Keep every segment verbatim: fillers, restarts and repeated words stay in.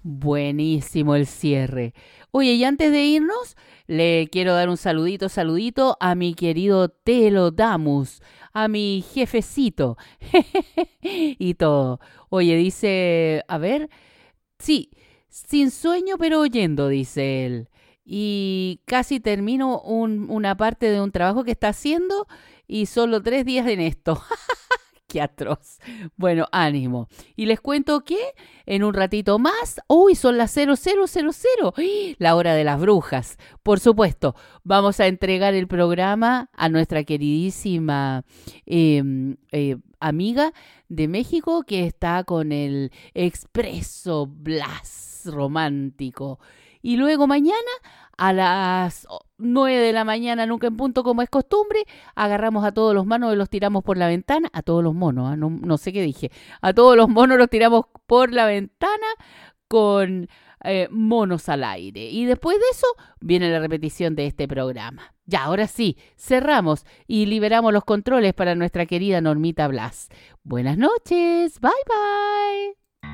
Buenísimo el cierre. Oye, y antes de irnos, le quiero dar un saludito, saludito a mi querido Telo Damus, a mi jefecito y todo. Oye, dice, a ver, sí, sin sueño pero oyendo, dice él. Y casi termino un- una parte de un trabajo que está haciendo y solo tres días en esto. Qué atroz. Bueno, ánimo. Y les cuento que en un ratito más, uy, son las cero cero cero cero, ¡ay! La hora de las brujas. Por supuesto, vamos a entregar el programa a nuestra queridísima eh, eh, amiga de México que está con el Expreso Blas romántico. Y luego mañana a las nueve de la mañana, nunca en punto como es costumbre, agarramos a todos los monos y los tiramos por la ventana, a todos los monos, ¿eh? no, no sé qué dije, a todos los monos los tiramos por la ventana con eh, monos al aire. Y después de eso viene la repetición de este programa. Ya, ahora sí, cerramos y liberamos los controles para nuestra querida Normita Blas. Buenas noches, bye bye.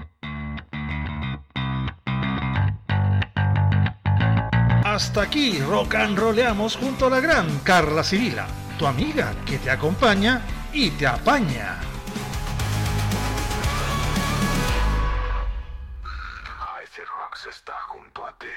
Hasta aquí rock and rollamos junto a la gran Carla Cirila, tu amiga que te acompaña y te apaña. High Rock se está